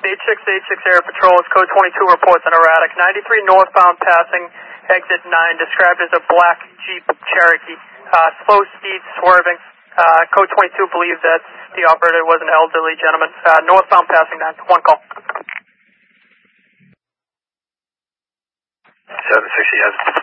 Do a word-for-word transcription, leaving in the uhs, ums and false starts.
eight six eight six Air Patrol is code twenty-two, reports an erratic. ninety-three northbound passing, exit nine, described as a black Jeep Cherokee. Uh, slow speed, swerving. Uh, code twenty-two believes that the operator was an elderly gentleman. Uh, northbound passing nine, one call. seven sixty, yes.